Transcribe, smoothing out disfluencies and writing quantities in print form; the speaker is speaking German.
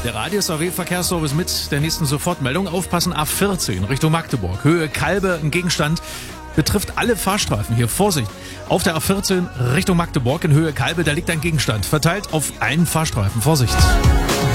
Der Radio-SAW-Verkehrsservice mit der nächsten Sofortmeldung. Aufpassen, A14 Richtung Magdeburg. Höhe Kalbe, ein Gegenstand. Betrifft alle Fahrstreifen hier. Vorsicht! Auf der A14 Richtung Magdeburg in Höhe Kalbe, da liegt ein Gegenstand. Verteilt auf einen Fahrstreifen. Vorsicht!